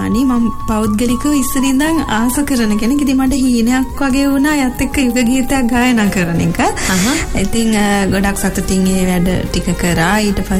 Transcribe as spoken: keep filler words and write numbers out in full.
මානි මම පෞද්ගලිකව ඉස්සරින් ඉඳන් ආස කරන කෙනෙක්. ඉතින් මට හීනයක් වගේ වුණා යත් එක්ක යුග ගීතයක් ගායනා කරන එක. ඉතින් ගොඩක් සතුටින් ඒ වැඩ ටික කරා. ඊට